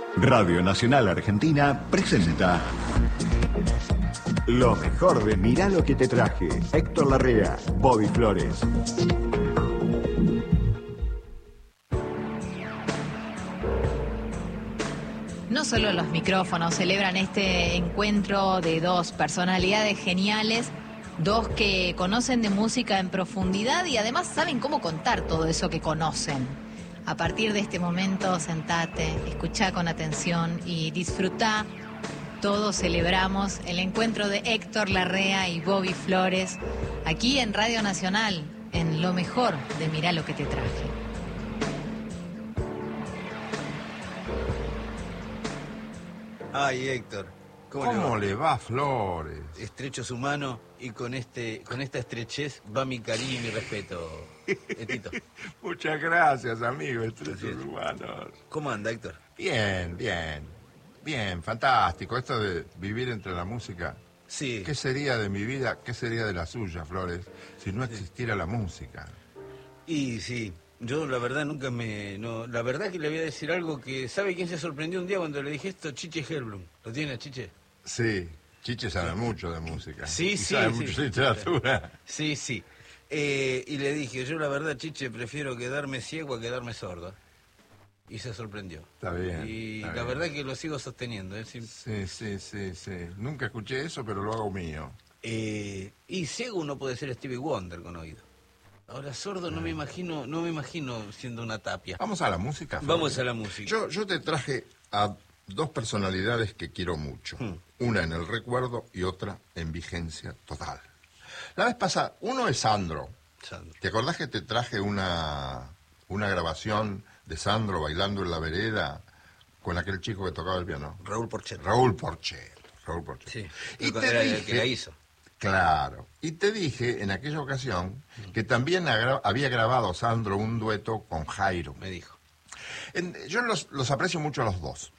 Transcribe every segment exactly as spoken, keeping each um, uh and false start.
Radio Nacional Argentina presenta lo mejor de Mirá lo que te traje. Héctor Larrea, Bobby Flores. No solo los micrófonos celebran este encuentro de dos personalidades geniales, dos que conocen de música en profundidad y además saben cómo contar todo eso que conocen. A partir de este momento, sentate, escuchá con atención y disfrutá. Todos celebramos el encuentro de Héctor Larrea y Bobby Flores aquí en Radio Nacional, en lo mejor de Mirá lo que te traje. Ay, Héctor, ¿cómo, ¿Cómo le, le va, Flores? Estrecho su mano y con este, con esta estrechez va mi cariño y mi respeto, Tito. Muchas gracias, amigo, estrechos humanos. ¿Cómo anda, Héctor? Bien, bien, bien, fantástico. Esto de vivir entre la música. Sí. ¿Qué sería de mi vida, qué sería de la suya, Flores, si no existiera la música? Y sí, yo la verdad nunca me... No, la verdad que le voy a decir algo que... ¿Sabe quién se sorprendió un día cuando le dije esto? Chiche Helblum. ¿Lo tiene, Chiche? Sí, Chiche sabe mucho de música. Sí, y sí, sabe sí. mucho de literatura. Sí, sí. Eh, y le dije, yo la verdad, Chiche, prefiero quedarme ciego a quedarme sordo. Y se sorprendió. Está bien. Y está la bien. verdad que lo sigo sosteniendo. ¿eh? Sí, Sí, sí, sí, sí. Nunca escuché eso, pero lo hago mío. Eh, y ciego uno puede ser Stevie Wonder con oído. Ahora sordo no me imagino, no me imagino siendo una tapia. Vamos a la música, Flores. Vamos a la música. Yo, yo te traje a dos personalidades que quiero mucho. Hmm. Una en el recuerdo y otra en vigencia total. La vez pasada, uno es Sandro. Sandro. ¿Te acordás que te traje una, una grabación de Sandro bailando en la vereda con aquel chico que tocaba el piano? Raúl Porchet. Raúl Porchet. Raúl Porchet. Sí. Y El- te era el dije, que la hizo. Claro. Y te dije en aquella ocasión que también agra- había grabado Sandro un dueto con Jairo. Me dijo. En- yo los, los aprecio mucho a los dos.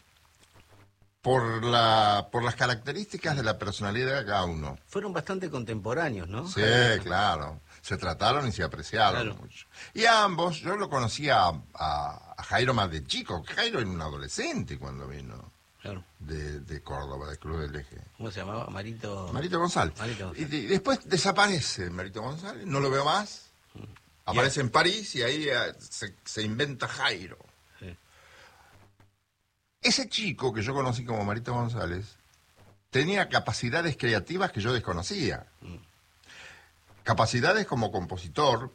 Por, la, por las características de la personalidad de cada uno. Fueron bastante contemporáneos, ¿no? Sí, claro. Se trataron y se apreciaron Claro. mucho. Y a ambos, yo lo conocía a, a- a Jairo más de chico. Jairo era un adolescente cuando vino Claro. de, de Córdoba, del Club del Eje. ¿Cómo se llamaba? Marito... Marito González. Marito Y, González. de- y después desaparece Marito González, no lo veo más. Aparece en París y ahí eh, se, se inventa Jairo. Sí. Ese chico que yo conocí como Marito González tenía capacidades creativas que yo desconocía. Capacidades como compositor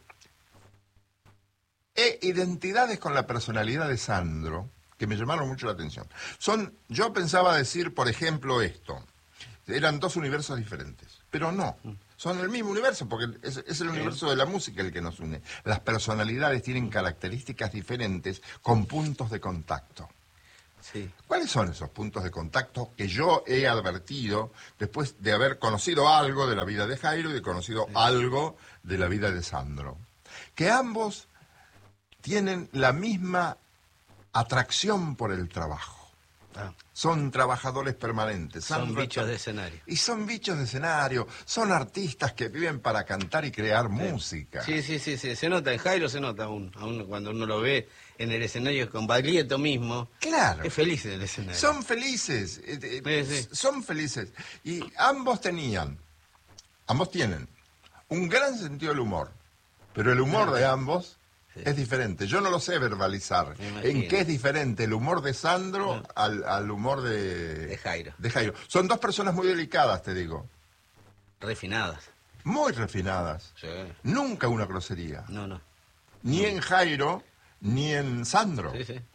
e identidades con la personalidad de Sandro que me llamaron mucho la atención. Son, yo pensaba decir, por ejemplo, esto. Eran dos universos diferentes, pero no. Son el mismo universo, porque es, es el universo de la música el que nos une. Las personalidades tienen características diferentes con puntos de contacto. Sí. ¿Cuáles son esos puntos de contacto que yo he advertido después de haber conocido algo de la vida de Jairo y de conocido algo de la vida de Sandro? Que ambos tienen la misma atracción por el trabajo. Ah, Son trabajadores permanentes. son Sandro bichos está- de escenario. Y son bichos de escenario, son artistas que viven para cantar y crear música. Sí, sí, sí, sí, se nota, en Jairo se nota aún, aún cuando uno lo ve en el escenario con Baglietto mismo. Claro. Es feliz en el escenario. Son felices, eh, eh, Sí, sí. son felices. Y ambos tenían, ambos tienen un gran sentido del humor, pero el humor de ambos Sí. es diferente. Yo no lo sé verbalizar. Me imagino. ¿En qué es diferente el humor de Sandro al, al humor de, De Jairo. de Jairo? Son dos personas muy delicadas, te digo. Refinadas. Muy refinadas. Sí. Nunca una grosería. No, no. Ni en Jairo, ni en Sandro. Sí, sí.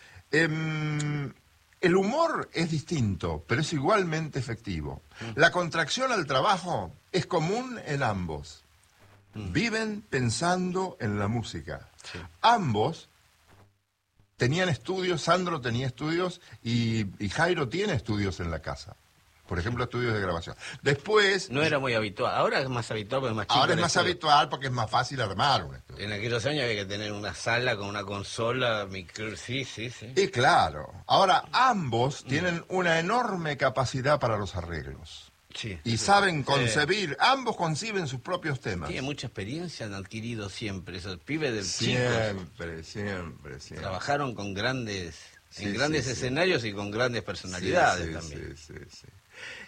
Em, el humor es distinto, pero es igualmente efectivo. La contracción al trabajo es común en ambos. Viven pensando en la música. Sí. Ambos tenían estudios, Sandro tenía estudios y, y Jairo tiene estudios en la casa. Por ejemplo, estudios de grabación. Después, No era muy habitual. Ahora es más habitual porque es más chico. ahora es el más estudio. habitual porque es más fácil armar un estudio. En aquellos años había que tener una sala con una consola, micro... Sí, sí, sí. Y claro, ahora ambos tienen una enorme capacidad para los arreglos. Sí. Y saben concebir, ambos conciben sus propios temas. Tiene mucha experiencia, han adquirido siempre. Esos pibes del chico Siempre, siempre, siempre. trabajaron con grandes en sí, grandes sí, escenarios y con grandes personalidades sí, sí, también. Sí, sí, sí.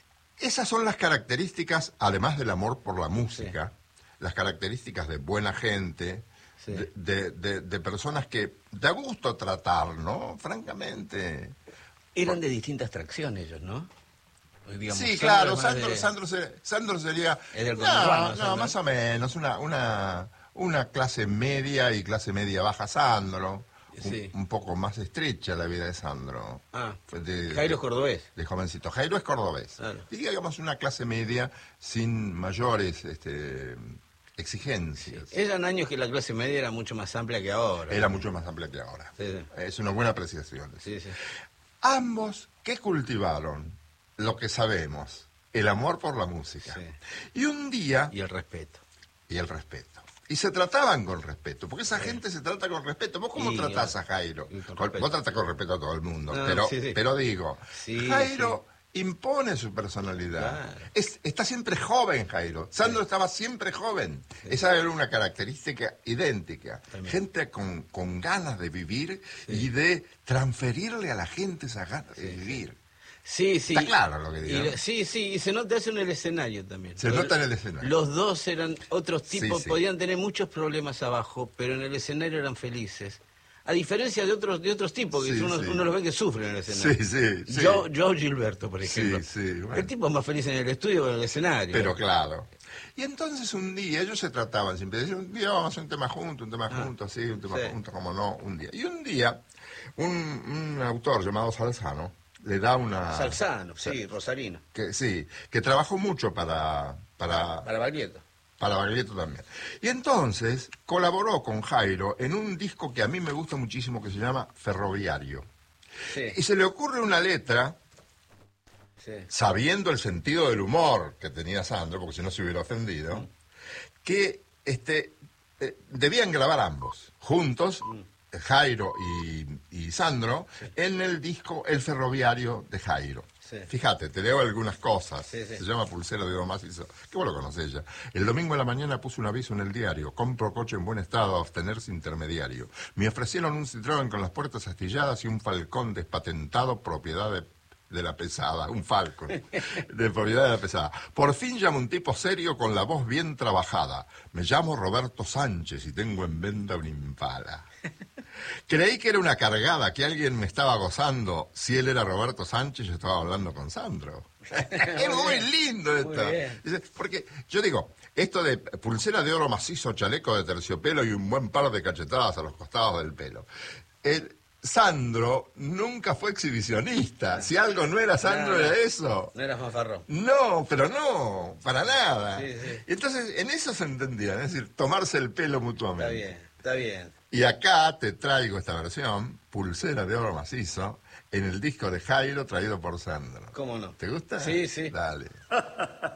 Esas son las características, además del amor por la música, sí. las características de buena gente, sí. de, de, de, de personas que da gusto tratar, ¿no? Francamente. Eran por... de distintas tracciones ellos, ¿no? Digamos, sí, claro, Sandro, de... Sandro, Sandro sería... Es del no, no, más o menos, una, una, una clase media y clase media baja Sandro. Sí. Un, un poco más estrecha la vida de Sandro. Ah, de, Jairo de, es cordobés. De jovencito. Jairo es cordobés. Claro. Y digamos una clase media sin mayores este, exigencias. Sí. Eran años que la clase media era mucho más amplia que ahora. Era mucho más amplia que ahora. Sí, sí. Es una buena apreciación. Sí, sí. Ambos, ¿qué cultivaron? Lo que sabemos, el amor por la música. Sí. Y un día... Y el respeto. Y el respeto. Y se trataban con respeto, porque esa sí. gente se trata con respeto. ¿Vos cómo y, tratás a Jairo? Con, vos tratás con respeto a todo el mundo, no, pero, sí, sí. pero digo, sí, Jairo sí. impone su personalidad. Claro. Es, está siempre joven, Jairo. Sandro sí. estaba siempre joven. Sí. Esa era una característica idéntica. También. Gente con, con ganas de vivir sí. y de transferirle a la gente esa ganas sí. de vivir. Sí, sí. Está claro lo que digo. Y, sí, sí, y se nota eso en el escenario también. Se nota en el escenario. Los dos eran otros tipos, sí, sí. podían tener muchos problemas abajo, pero en el escenario eran felices. A diferencia de otros de otros tipos, que sí, uno, sí. uno los ve que sufren en el escenario. Sí, sí, sí. Yo, yo Gilberto, por ejemplo. Sí, sí, bueno. El tipo es más feliz en el estudio que en el escenario. Pero claro. Y entonces un día, ellos se trataban siempre, decían, un día vamos a hacer un tema juntos, un tema ah, juntos, sí, un tema sí. juntos, como no, un día. Y un día, un, un autor llamado Salzano, le da una... Salzano, sí, Rosarino. Que, sí, que trabajó mucho para... Para, para Baglietto. Para Baglietto también. Y entonces colaboró con Jairo en un disco que a mí me gusta muchísimo que se llama Ferroviario. Sí. Y se le ocurre una letra, sí. sabiendo el sentido del humor que tenía Sandro, porque si no se hubiera ofendido, mm. que este, eh, debían grabar ambos, juntos... Mm. Jairo y, y Sandro, sí. en el disco El Ferroviario de Jairo. Sí. Fíjate, te leo algunas cosas. Sí, sí. Se llama Pulsera de Oro Macizo. ¿Qué vos lo conocés ya? El domingo en la mañana puse un aviso en el diario. Compro coche en buen estado, a abstenerse intermediario. Me ofrecieron un Citroën con las puertas astilladas y un Falcón despatentado, propiedad de... de la pesada, un Falcon, de propiedad de la pesada. Por fin llamo un tipo serio con la voz bien trabajada. Me llamo Roberto Sánchez y tengo en venta un Impala. Creí que era una cargada, que alguien me estaba gozando. Si él era Roberto Sánchez, yo estaba hablando con Sandro. Es muy lindo esto. Muy porque yo digo, esto de pulsera de oro macizo, chaleco de terciopelo y un buen par de cachetadas a los costados del pelo. El, Sandro nunca fue exhibicionista. Si algo no era Sandro, no, no, era eso. No era fanfarrón. No, pero no, para nada. Sí, sí. Entonces, en eso se entendían, es decir, tomarse el pelo mutuamente. Está bien, está bien. Y acá te traigo esta versión, Pulsera de Oro Macizo, en el disco de Jairo traído por Sandro. ¿Cómo no? ¿Te gusta? Sí, sí. Dale.